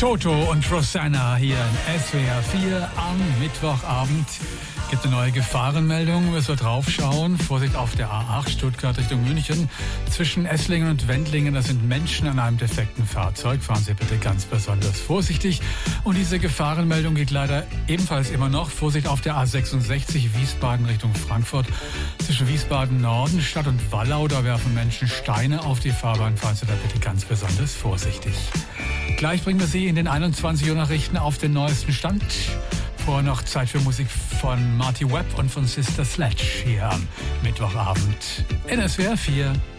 Toto und Rosanna hier in SWR 4 am Mittwochabend. Gibt eine neue Gefahrenmeldung, müssen wir draufschauen. Vorsicht auf der A8 Stuttgart Richtung München. Zwischen Esslingen und Wendlingen, da sind Menschen an einem defekten Fahrzeug. Fahren Sie bitte ganz besonders vorsichtig. Und diese Gefahrenmeldung geht leider ebenfalls immer noch. Vorsicht auf der A66 Wiesbaden Richtung Frankfurt. Zwischen Wiesbaden Norden, Stadt und Wallau, da werfen Menschen Steine auf die Fahrbahn. Fahren Sie da bitte ganz besonders vorsichtig. Gleich bringen wir Sie in den 21 Uhr Nachrichten auf den neuesten Stand. Vorher noch Zeit für Musik von Marty Webb und von Sister Sledge hier am Mittwochabend in SWR 4.